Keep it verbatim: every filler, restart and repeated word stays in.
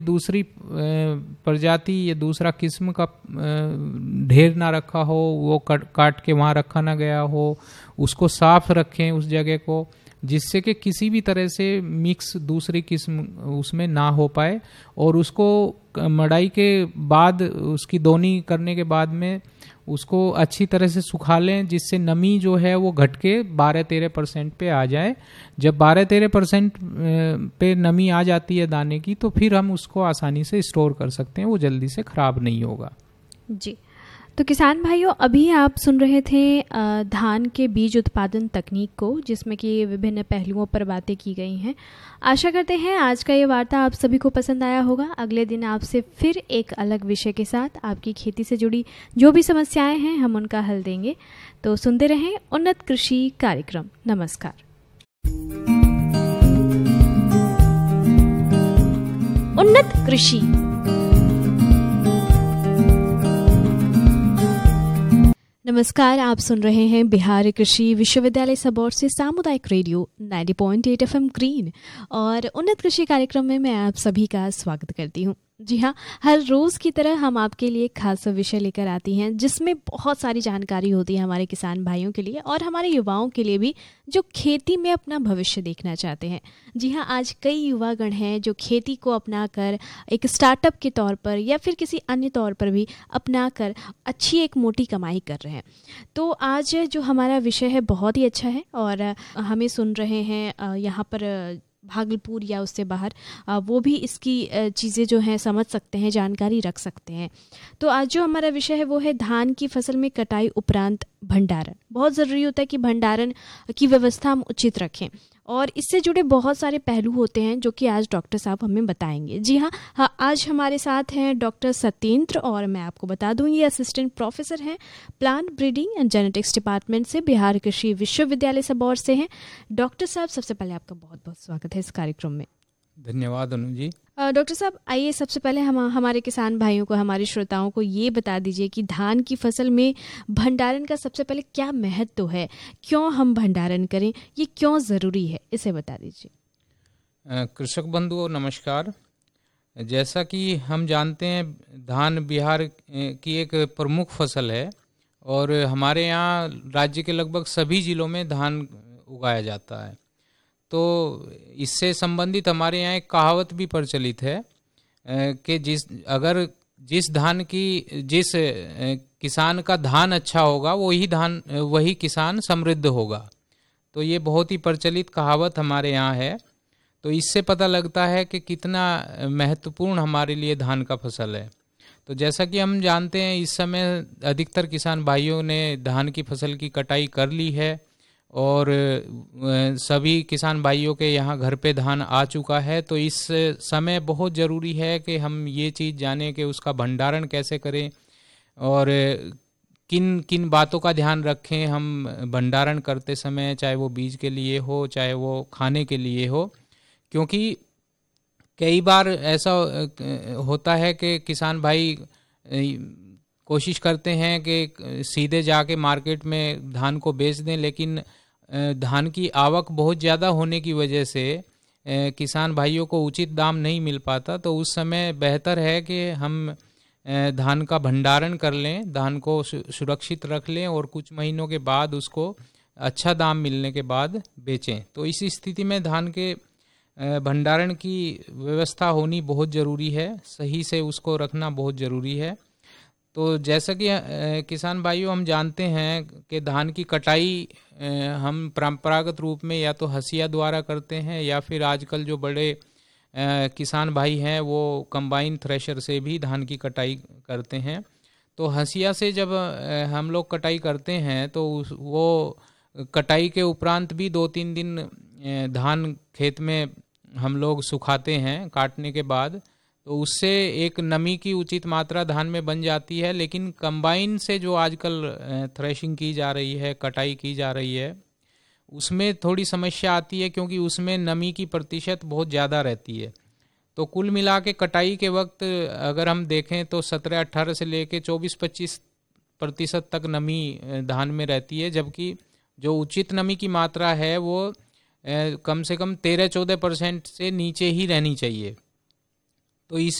दूसरी प्रजाति या दूसरा किस्म का ढेर ना रखा हो, वो कट काट के वहाँ रखा ना गया हो, उसको साफ रखें उस जगह को, जिससे कि किसी भी तरह से मिक्स दूसरी किस्म उसमें ना हो पाए। और उसको मड़ाई के बाद, उसकी दोनी करने के बाद में उसको अच्छी तरह से सुखा लें, जिससे नमी जो है वो घट के बारह तेरह परसेंट पे आ जाए। जब बारह तेरह परसेंट पे नमी आ जाती है दाने की, तो फिर हम उसको आसानी से स्टोर कर सकते हैं, वो जल्दी से ख़राब नहीं होगा। जी, तो किसान भाइयों, अभी आप सुन रहे थे धान के बीज उत्पादन तकनीक को, जिसमें कि विभिन्न पहलुओं पर बातें की गई हैं। आशा करते हैं आज का ये वार्ता आप सभी को पसंद आया होगा। अगले दिन आपसे फिर एक अलग विषय के साथ आपकी खेती से जुड़ी जो भी समस्याएं हैं हम उनका हल देंगे। तो सुनते रहें उन्नत कृषि कार्यक्रम। नमस्कार। उन्नत कृषि। नमस्कार, आप सुन रहे हैं बिहार कृषि विश्वविद्यालय सबौर से सामुदायिक रेडियो नब्बे पॉइंट आठ एफ एम ग्रीन, और उन्नत कृषि कार्यक्रम में मैं आप सभी का स्वागत करती हूं। जी हाँ, हर रोज़ की तरह हम आपके लिए खास विषय लेकर आती हैं, जिसमें बहुत सारी जानकारी होती है हमारे किसान भाइयों के लिए और हमारे युवाओं के लिए भी, जो खेती में अपना भविष्य देखना चाहते हैं। जी हाँ, आज कई युवागण हैं जो खेती को अपनाकर एक स्टार्टअप के तौर पर या फिर किसी अन्य तौर पर भी अपनाकर अच्छी एक मोटी कमाई कर रहे हैं। तो आज जो हमारा विषय है बहुत ही अच्छा है, और हमें सुन रहे हैं यहाँ पर भागलपुर या उससे बाहर, वो भी इसकी चीज़ें जो हैं समझ सकते हैं, जानकारी रख सकते हैं। तो आज जो हमारा विषय है वो है धान की फसल में कटाई उपरांत भंडारण। बहुत ज़रूरी होता है कि भंडारण की व्यवस्था हम उचित रखें, और इससे जुड़े बहुत सारे पहलू होते हैं जो कि आज डॉक्टर साहब हमें बताएंगे। जी हाँ, हाँ आज हमारे साथ हैं डॉक्टर सत्येंद्र, और मैं आपको बता दूं ये असिस्टेंट प्रोफेसर हैं plant breeding and genetics department से, बिहार कृषि विश्वविद्यालय सबौर से हैं। डॉक्टर साहब, सबसे पहले आपका बहुत बहुत स्वागत है इस कार्यक्रम में। धन्यवाद अनु जी। डॉक्टर साहब, आइए सबसे पहले हम हमारे किसान भाइयों को, हमारे श्रोताओं को ये बता दीजिए कि धान की फसल में भंडारण का सबसे पहले क्या महत्व है, क्यों हम भंडारण करें, ये क्यों ज़रूरी है, इसे बता दीजिए। कृषक बंधुओं नमस्कार। जैसा कि हम जानते हैं, धान बिहार की एक प्रमुख फसल है, और हमारे यहाँ राज्य के लगभग सभी ज़िलों में धान उगाया जाता है। तो इससे संबंधित हमारे यहाँ एक कहावत भी प्रचलित है कि जिस अगर जिस धान की जिस किसान का धान अच्छा होगा, वही धान वही किसान समृद्ध होगा। तो ये बहुत ही प्रचलित कहावत हमारे यहाँ है। तो इससे पता लगता है कि कितना महत्वपूर्ण हमारे लिए धान का फसल है। तो जैसा कि हम जानते हैं, इस समय अधिकतर किसान भाइयों ने धान की फसल की कटाई कर ली है, और सभी किसान भाइयों के यहाँ घर पे धान आ चुका है। तो इस समय बहुत ज़रूरी है कि हम ये चीज़ जानें कि उसका भंडारण कैसे करें, और किन किन बातों का ध्यान रखें हम भंडारण करते समय, चाहे वो बीज के लिए हो, चाहे वो खाने के लिए हो। क्योंकि कई बार ऐसा होता है कि किसान भाई कोशिश करते हैं कि सीधे जाके मार्केट में धान को बेच दें, लेकिन धान की आवक बहुत ज़्यादा होने की वजह से किसान भाइयों को उचित दाम नहीं मिल पाता। तो उस समय बेहतर है कि हम धान का भंडारण कर लें, धान को सुरक्षित रख लें, और कुछ महीनों के बाद उसको अच्छा दाम मिलने के बाद बेचें। तो इस स्थिति में धान के भंडारण की व्यवस्था होनी बहुत ज़रूरी है, सही से उसको रखना बहुत ज़रूरी है। तो जैसा कि किसान भाइयों हम जानते हैं कि धान की कटाई हम परंपरागत रूप में या तो हंसिया द्वारा करते हैं, या फिर आजकल जो बड़े किसान भाई हैं वो कंबाइन थ्रेशर से भी धान की कटाई करते हैं। तो हंसिया से जब हम लोग कटाई करते हैं तो वो कटाई के उपरांत भी दो तीन दिन धान खेत में हम लोग सुखाते हैं काटने के बाद। तो उससे एक नमी की उचित मात्रा धान में बन जाती है। लेकिन कंबाइन से जो आजकल थ्रेशिंग की जा रही है, कटाई की जा रही है, उसमें थोड़ी समस्या आती है, क्योंकि उसमें नमी की प्रतिशत बहुत ज़्यादा रहती है। तो कुल मिला के कटाई के वक्त अगर हम देखें तो सत्रह अट्ठारह से लेके चौबीस पच्चीस प्रतिशत तक नमी धान में रहती है, जबकि जो उचित नमी की मात्रा है वो कम से कम तेरह चौदह परसेंट से नीचे ही रहनी चाहिए। तो इस